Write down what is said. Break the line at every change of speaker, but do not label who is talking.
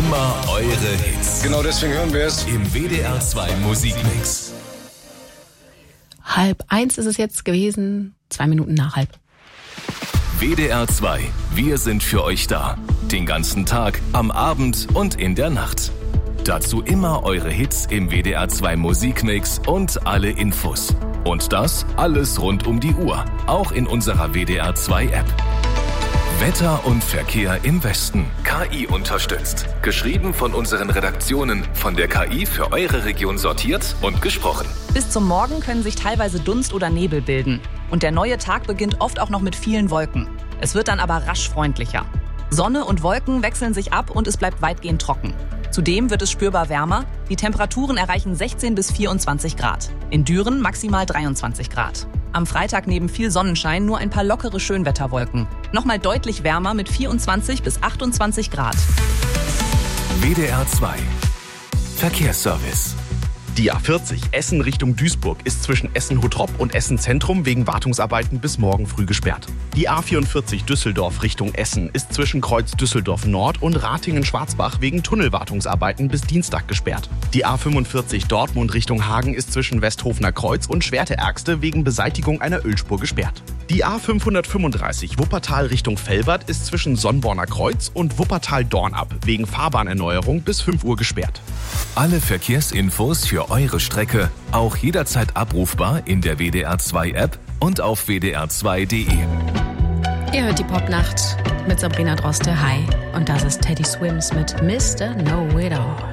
immer eure Hits.
Genau deswegen hören wir es
Im WDR 2 Musikmix.
12:30 ist es jetzt gewesen, 2 Minuten nach 12:30.
WDR 2, wir sind für euch da. Den ganzen Tag, am Abend und in der Nacht. Dazu immer eure Hits im WDR 2 Musikmix und alle Infos. Und das alles rund um die Uhr, auch in unserer WDR 2 App. Wetter und Verkehr im Westen. KI unterstützt. Geschrieben von unseren Redaktionen, von der KI für eure Region sortiert und gesprochen.
Bis zum Morgen können sich teilweise Dunst oder Nebel bilden. Und der neue Tag beginnt oft auch noch mit vielen Wolken. Es wird dann aber rasch freundlicher. Sonne und Wolken wechseln sich ab und es bleibt weitgehend trocken. Zudem wird es spürbar wärmer. Die Temperaturen erreichen 16 bis 24 Grad. In Düren maximal 23 Grad. Am Freitag neben viel Sonnenschein nur ein paar lockere Schönwetterwolken. Nochmal deutlich wärmer mit 24 bis 28 Grad.
WDR 2 Verkehrsservice.
Die A40 Essen Richtung Duisburg ist zwischen Essen-Hottrop und Essen-Zentrum wegen Wartungsarbeiten bis morgen früh gesperrt. Die A44 Düsseldorf Richtung Essen ist zwischen Kreuz Düsseldorf Nord und Ratingen-Schwarzbach wegen Tunnelwartungsarbeiten bis Dienstag gesperrt. Die A45 Dortmund Richtung Hagen ist zwischen Westhofener Kreuz und Schwerte-Ergste wegen Beseitigung einer Ölspur gesperrt. Die A535 Wuppertal Richtung Velbert ist zwischen Sonnborner Kreuz und Wuppertal-Dornab wegen Fahrbahnerneuerung bis 5 Uhr gesperrt.
Alle Verkehrsinfos für eure Strecke auch jederzeit abrufbar in der WDR 2 App und auf wdr2.de.
Ihr hört die Popnacht mit Sabrina Droste. Hi. Und das ist Teddy Swims mit Mr. Know It All.